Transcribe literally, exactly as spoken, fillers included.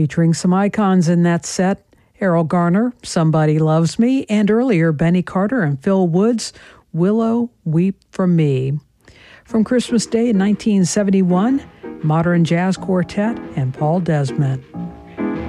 featuring some icons in that set. Errol Garner, Somebody Loves Me, and earlier Benny Carter and Phil Woods, Willow, Weep for Me. From Christmas Day in nineteen seventy-one, Modern Jazz Quartet and Paul Desmond.